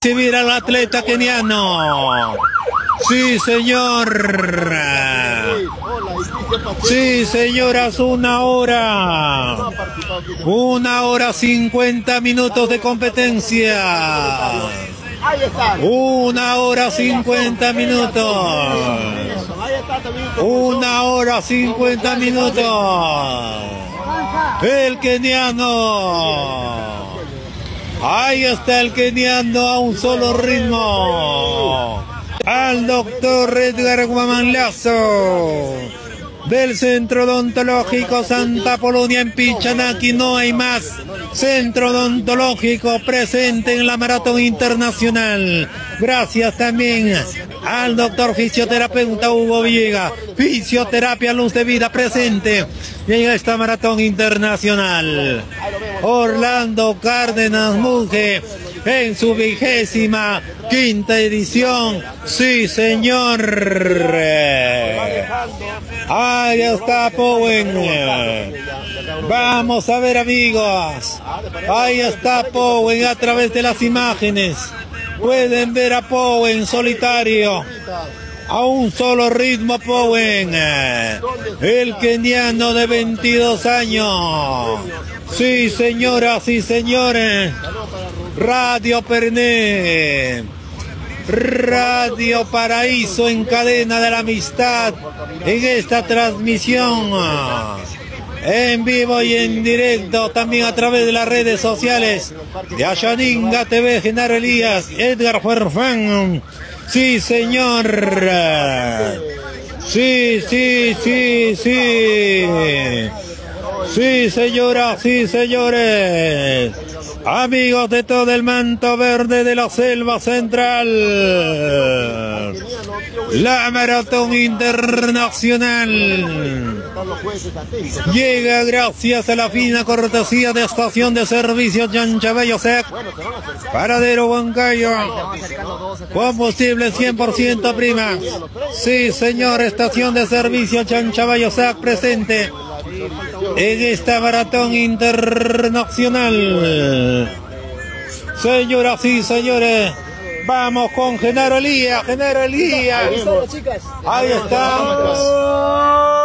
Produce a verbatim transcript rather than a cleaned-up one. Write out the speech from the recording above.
Recibir al atleta keniano. Sí, señor. Sí, señoras, una hora. Una hora cincuenta minutos de competencia. Una hora cincuenta minutos. Una hora cincuenta minutos. El keniano. Ahí está el keniano a un solo ritmo. Al doctor Edgar Guamanlazo del Centro Odontológico Santa Polonia en Pichanaki. No hay más centro odontológico presente en la maratón internacional. Gracias también al doctor fisioterapeuta Hugo Villegas. Fisioterapia Luz de Vida presente en esta maratón internacional. Orlando Cárdenas Monge en su vigésima quinta edición. Sí, señor. Ahí está Powen. Vamos a ver, amigos. Ahí está Powen a través de las imágenes. Pueden ver a Powen solitario. A un solo ritmo Powen. El keniano de veintidós años. Sí, señoras y señores. Radio Perné, Radio Paraíso en cadena de la amistad en esta transmisión en vivo y en directo, también a través de las redes sociales de Ayaninga T V, Genaro Elías, Edgar Farfán. Sí, señor. Sí, sí, sí, sí. Sí, señoras, sí, señores. Amigos de todo el manto verde de la selva central, la maratón internacional llega gracias a la fina cortesía de Estación de Servicio Chanchabello Sec, Paradero Huancayo, combustible cien por ciento prima. Sí, señor, Estación de Servicio Chanchabello Sec presente en esta maratón internacional. Señoras y señores, vamos con Genaro Elías. Genaro Elías. Ahí están.